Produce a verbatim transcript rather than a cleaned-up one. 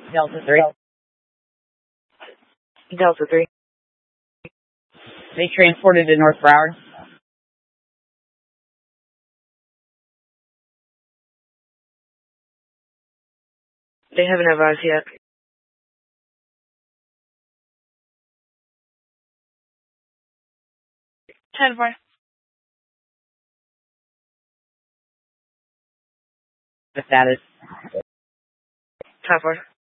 Delta three. Delta three. They transported to North Broward. They haven't advised yet. ten four. The status. ten four.